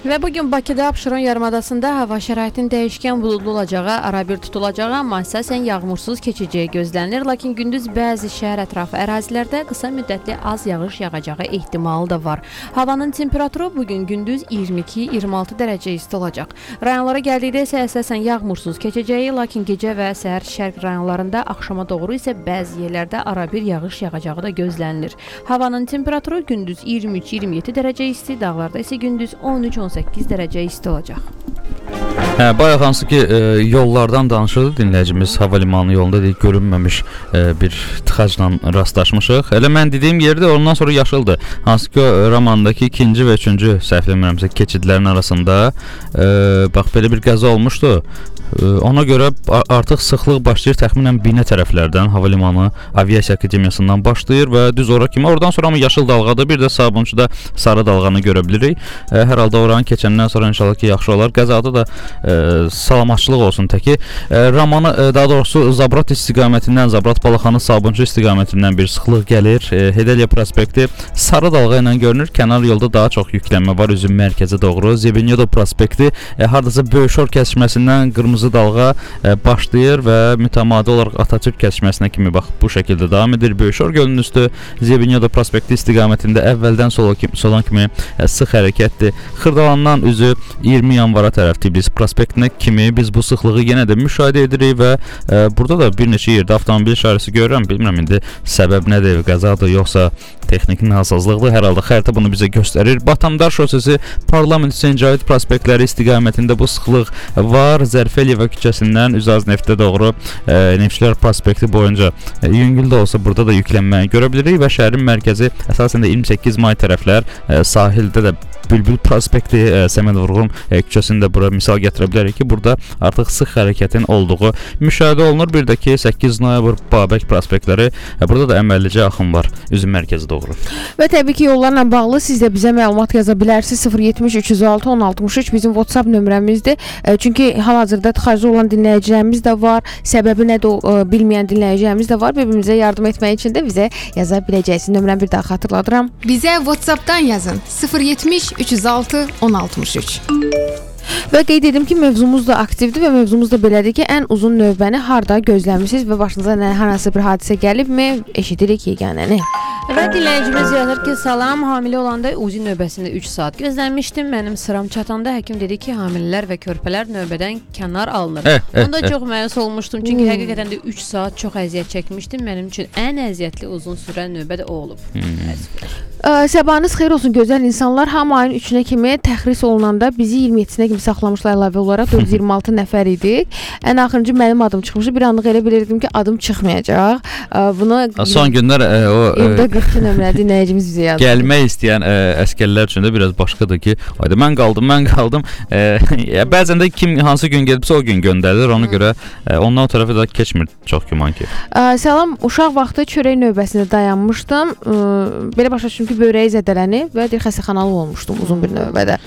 Və bugün Bakıda Abşeron yarımadasında hava şəraitinin dəyişkən buludlu olacağı, arabir tutulacağı, amma əsasən yağmursuz keçəcəyi gözlənilir. Lakin gündüz bəzi şəhər ətrafı ərazilərdə qısa müddətli az yağış yağacağı ehtimalı da var. Havanın temperaturu bugün gündüz 22-26 dərəcə isti olacaq. Rayonlara gəldikdə isə əsasən yağmursuz keçəcəyi, lakin gecə və səhər şərq rayonlarında axşama doğru isə bəzi yerlərdə arabir yağış yağacağı da gözlənilir. Havanın temperaturu gündüz 23-27 dərəcə isti, dağlarda isə gündüz 13-18 dərəcə isti olacaq. Bayaq hansı ki yollardan danışırdı dinləyicimiz, hava limanı yolunda deyək, görünməmiş bir tıxacla rastlaşmışıq. Elə mən dediyim yerdə ondan sonra yaşıldı. Hansı ki romandakı ikinci və üçüncü səhv eləmirəmsə keçidlərin arasında bax belə bir qəza olmuşdu. Ona görə artıq sıxlıq başlayır təxminən Binə tərəflərdən, hava limanı aviasiya akademiyasından başlayır və düz ora kimi. Oradan sonra mı yaşıl dalğadır, bir də Sabunçuda sarı dalğanı görə bilirik. Hər halda oranı keçəndən sonra inşallah ki yaxşı olar. Qəzada da salamatçılıq olsun təki. Romanı, daha doğrusu Zabrat istiqamətindən, Zabrat Balaxanı Sabunçu istiqamətindən bir sıxlıq gəlir. Hedeliya prospekti sarı dalğa ilə görünür. Kənar yolda daha çox yüklənmə var üzüm mərkəzə doğru. Zebenyodo prospekti hardasa Böyüşor kəsişməsindən qırmızı dalğa başlayır və mütəmadi olaraq Atatürk kəsişməsinə kimi bax bu şəkildə davam edir. Böyüşor gölünün üstü Zebenyodo prospekti istiqamətində əvvəldən solan kimi sıx hərəkətdir. Xırdalandan üzü 20 yanvara tərəf Tbilisi prospektinə kimi biz bu sıxlığı yenə də müşahidə edirik və burada da bir neçə yerdə avtomobil işarəsi görürəm. Bilmirəm indi səbəb nədir, qəzadır yoxsa texniki nasazlıqdır. Hər halda xəritə bunu bizə göstərir. Batamdar şosesi Parlament Hüseyn Cavid prospektləri istiqamətində bu sıxlıq var. Zərfəliyeva küçəsindən Üzaz Neftə doğru Neftçilər prospekti boyunca yüngül də olsa burada da yüklənməni görə bilirik və şəhərin mərkəzi əsasən də 28 may tərəflər sahildə də Bülbül prospekti, Səməd Vurğun küçəsində bura misal gətirə bilərik ki, burada artıq sıx hərəkətin olduğu müşahidə olunur. Bir də ki 8 noyabr Babək prospektləri, burada da əməllicə axın var üzüm mərkəzi doğru. Və təbii ki yollarla bağlı siz də bizə məlumat yaza bilərsiniz. 070 306 1063 bizim WhatsApp nömrəmizdir. Çünki hal-hazırda tıxacda olan dinləyicilərimiz də var, səbəbi nədir bilməyən dinləyicilərimiz də var. Bir-birimizə yardım etmək üçün də bizə yaza biləcəksiniz. Nömrəmi bir daha xatırladıram. Bizə WhatsAppdan yazın. 070 306 1063. Və qeyd edim ki, mövzumuz da aktivdir və mövzumuz da belədir ki, ən uzun növbəni harda gözləmisiniz və başınıza hər hansı bir hadisə gəlibmi, eşidirik yeganəni. Və dinləyicimiz yazır ki, salam, hamilə olanda uzi növbəsində 3 saat gözləmişdim. Mənim sıram çatanda həkim dedi ki, hamilələr və körpələr növbədən kənar alınır. Onda çox məyus olmuşdum, çünki həqiqətən də 3 saat çox əziyyət çəkmişdim. Mənim üçün ən əziyyətli uzun sürən növbə də o olub. Sabahınız xeyir olsun gözəl insanlar. Ham ayın 3-nə kimi təxris olunanda bizi 27-sinə kimi saxlamışlar əlavə olaraq 426 nəfər idik. Ən axırıncı mənim adım çıxmışdı. Bir anlıq elə bilirdim ki, adım çıxmayacaq. Bunu son günlər o 42 nömrəli dinləyicimiz bizə yazdı. Gəlmək istəyən əsgərlər üçün də biraz başqadır ki, ayda mən qaldım. Bəzən də kim hansı gün gedibsə o gün göndərilir. Ona görə ondan o tərəfə də keçmir çox güman ki. Salam, uşaq vaxtı çörək növbəsində dayanmışdım. Belə başa düşdüm ki, börəyi zədələnib və xəstəxanalı olmuşdum uzun bir növbədə.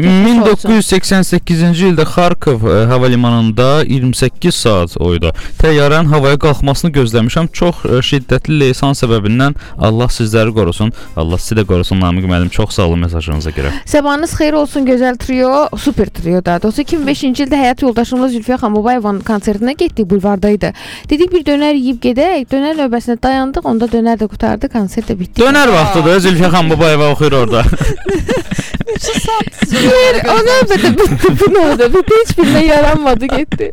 1988-ci ildə Xarkov hava limanında 28 saat oyda təyyarənin havaya qalxmasını gözləmişəm. Çox şiddətli leysan səbəbindən Allah sizləri qorusun. Allah sizi də qorusun Namiq müəllim. Çox sağ olun mesajınıza görə. Sabahınız xeyir olsun gözəl trio, super trio da. Dolayısıyla 2005-ci ildə həyat yoldaşımla Zülfiyə Xanbabayevanın konsertinə getdik, bulvardaydı. Dedik bir dönər yeyib gedək. Dönər növbəsində dayandıq, onda dönər də qurtardı, konsert də bitdi. Dönər vaxtıdır. Zülfiyə Xanbabayeva oxuyur orada. O növbədə bu növbədə heç birinə yaranmadı, getdi.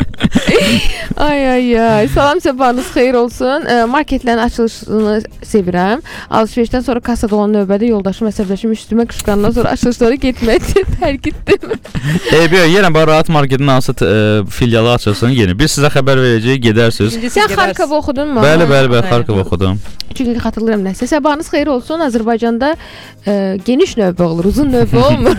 Ay. Salam, sabahınız xeyir olsun. Marketlərin açılışını sevirəm. Alışverişdən sonra kasada olan növbədə yoldaşım əsəbləşim üstümə qışqandan sonra açılışlara getməkdir, tərk etdim. Yenə rahat marketin hansı filialı açılsın yeni. Biz sizə xəbər verəcəyik, gedərsiniz. Sən Xarkov oxudun mu? Bəli, Xarkov oxudum. Çünki xatırlayıram nəsə. Sabahınız xeyir olsun. Azərbaycanda geniş növbə olur, uzun növbə olmur.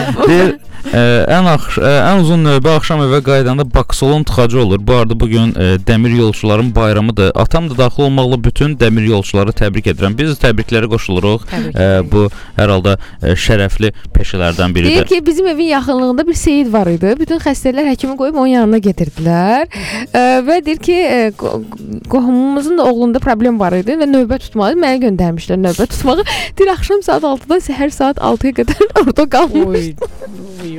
Ən uzun növbə axşam evə qayıdanda Baksolun tıxacı olur. Bu arada bugün dəmir yolçuların bayramıdır. Atam da daxil olmaqla bütün dəmir yolçuları təbrik edirəm. Biz təbriklərə qoşuluruq. Bu hər halda şərəfli peşələrdən biridir. Deyir ki, bizim evin yaxınlığında bir seyid var idi. Bütün xəstələr həkimi qoyub onun yanına gedirdilər. Və deyir ki, qohumumuzun da oğlunda problem var idi və növbə tutmalı. Məni göndərmişlər növbə tutmağı. Deyir, axşam saat 6-dan səhər saat 6-ya qədər orada qalmışdı.